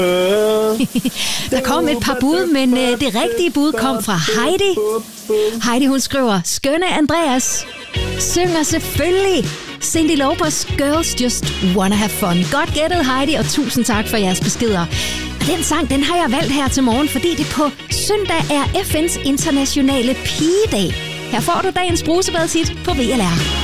Der kom et par bud, men det rigtige bud kom fra Heidi. Heidi, hun skriver, skønne Andreas synger selvfølgelig Cyndi Laupers Girls Just Wanna Have Fun. Godt gættet, Heidi, og tusind tak for jeres beskeder. Og den sang, den har jeg valgt her til morgen, fordi det på søndag er FN's internationale pigedag. Her får du dagens brusebadshit på VLR.